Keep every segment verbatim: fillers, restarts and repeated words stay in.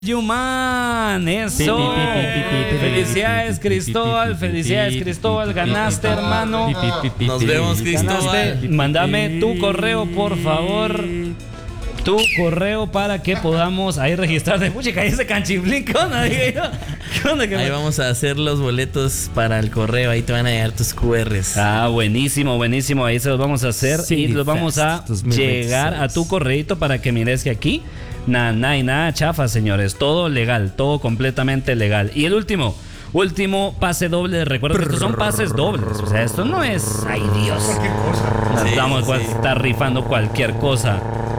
Yuman, eso. Felicidades, Cristóbal. Felicidades, Cristóbal. Ganaste, hermano. Nos vemos, Cristóbal. Mándame tu correo, por favor. Tu correo para que podamos ahí registrarte. Pucha, ese canchiflín. ¿Qué onda? ¿Qué onda? Ahí vamos a hacer los boletos para el correo. Ahí te van a llegar tus cu erres. Ah, buenísimo, buenísimo. Ahí se los vamos a hacer sí, y los vamos a llegar a tu correito para que mires que aquí nada, nada y nada chafa, señores. Todo legal, todo completamente legal. Y el último, último pase doble. Recuerda que estos son pases dobles. O sea, esto no es, ay Dios, cualquier cosa. Sí, Estamos sí. Está rifando cualquier cosa.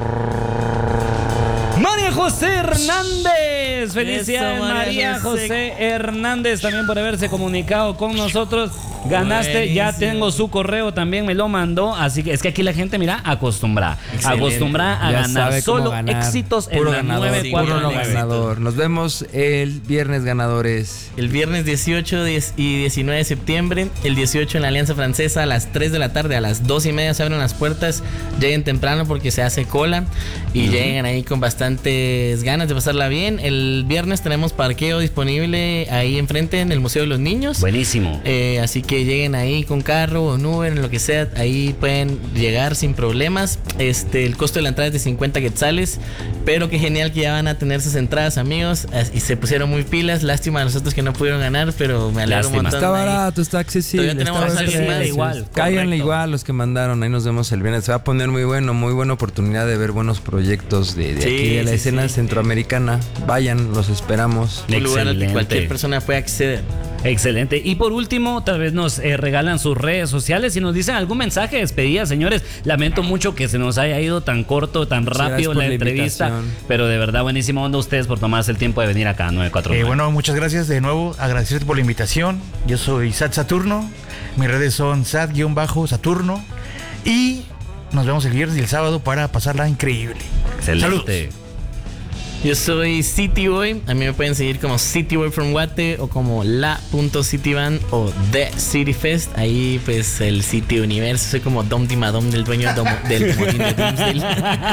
María José Hernández, felicidades. Eso, María, María José. José Hernández, también por haberse comunicado con nosotros. Ganaste, buenísimo. Ya tengo su correo, también me lo mandó. Así que es que aquí la gente, mira, acostumbrada. Acostumbrada a ya ganar. Solo ganar. Éxitos puro en la ganador, nueve cuatro puro ganador. Nos vemos el viernes, ganadores. El viernes dieciocho y diecinueve de septiembre. El dieciocho en la Alianza Francesa a las tres de la tarde. A las dos y media se abren las puertas. Lleguen temprano porque se hace cola. Y uh-huh. lleguen ahí con bastantes ganas de pasarla bien. El viernes tenemos parqueo disponible ahí enfrente en el Museo de los Niños. Buenísimo. Eh, así que que lleguen ahí con carro o en Uber, en lo que sea, ahí pueden llegar sin problemas. Este, el costo de la entrada es de cincuenta quetzales, pero qué genial que ya van a tener sus entradas, amigos, y se pusieron muy pilas. Lástima a nosotros que no pudieron ganar, pero me alegro un montón. Está barato, está accesible. Todavía tenemos accesible. Igual. Cáiganle igual los que mandaron, ahí nos vemos el viernes. Se va a poner muy bueno, muy buena oportunidad de ver buenos proyectos de, de sí, aquí, de la sí, escena sí. centroamericana. Vayan, los esperamos. Un lugar al que cualquier persona puede acceder. Excelente. Y por último, tal vez nos eh, regalan sus redes sociales y nos dicen algún mensaje de despedida, señores. Lamento mucho que se nos haya ido tan corto, tan rápido la, la entrevista, pero de verdad buenísimo onda ustedes por tomarse el tiempo de venir acá a nueve cuatro nueve. Eh, bueno, muchas gracias de nuevo, agradecerte por la invitación. Yo soy Sat Saturno, mis redes son Sat-Saturno y nos vemos el viernes y el sábado para pasarla increíble. Excelente. Saludos. Yo soy City Boy, a mí me pueden seguir como City Boy from Guate o como la.cityband o The City Fest. Ahí pues el City Universo, soy como Dom Dimadom del dueño del, domo, del Molín de Doomsdale.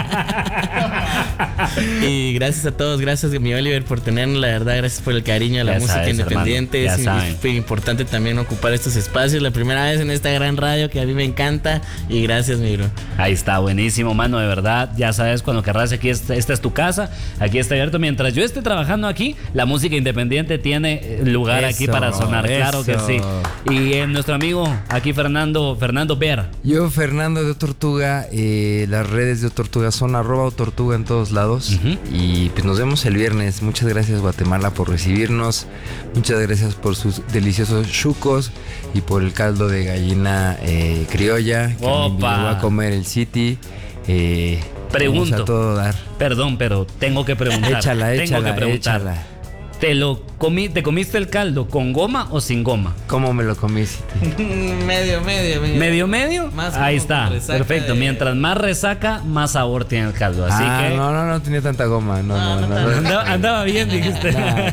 Y gracias a todos, gracias mi Oliver por tenernos, la verdad, gracias por el cariño a la ya música sabes, independiente. Es súper importante también ocupar estos espacios, la primera vez en esta gran radio que a mí me encanta y gracias mi bro. Ahí está, buenísimo, mano, de verdad, ya sabes, cuando querrás aquí, esta, esta es tu casa, aquí está abierto. Mientras yo esté trabajando aquí, la música independiente tiene lugar eso, aquí para sonar, eso. Claro que sí. Y eh, nuestro amigo aquí Fernando, Fernando Ver. Yo, Fernando de Otortuga, eh, las redes de Otortuga son arroba Otortuga en todos lados. Uh-huh. Y pues nos vemos el viernes. Muchas gracias Guatemala por recibirnos. Muchas gracias por sus deliciosos chucos y por el caldo de gallina eh, criolla que me llevó a comer el City. Eh, Pregunto. Vamos a todo dar. Perdón, pero tengo que preguntar. Échala, tengo échala, que preguntar. échala. ¿Te lo comí, te comiste el caldo con goma o sin goma? ¿Cómo me lo comiste? medio, medio, medio. ¿Medio, medio? Más ahí está, perfecto. De... Mientras más resaca, más sabor tiene el caldo. Así ah, que... no, no, no tenía tanta goma. No, no, no. no, no. Andaba, andaba bien, dijiste.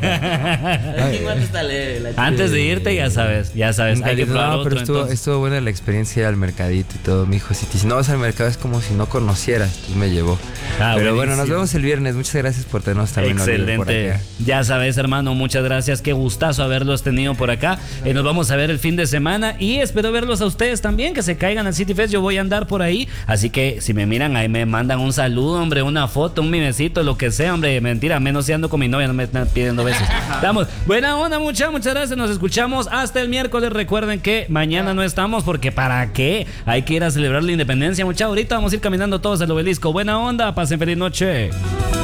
Antes de irte, ya sabes, ya sabes. Hay que probar no, otro, pero estuvo, estuvo buena la experiencia al mercadito y todo. Me dijo, si, si no vas al mercado es como si no conocieras. Entonces me llevó. Ah, pero buenísimo. Bueno, nos vemos el viernes. Muchas gracias por tenernos también. Excelente. Por acá. Ya sabes, hermano, muchas gracias. Qué gustazo haberlos tenido por acá. Eh, nos vamos a ver el fin de semana y espero verlos a ustedes también, que se caigan al City Fest. Yo voy a andar por ahí, así que si me miran ahí me mandan un saludo, hombre, una foto, un mimecito, lo que sea, hombre. Mentira, menos si ando con mi novia, no me están pidiendo besos. Vamos, buena onda, muchas, muchas gracias. Nos escuchamos hasta el miércoles. Recuerden que mañana no estamos porque ¿para qué? Hay que ir a celebrar la independencia, mucha. Ahorita vamos a ir caminando todos al obelisco. Buena onda, pasen feliz noche.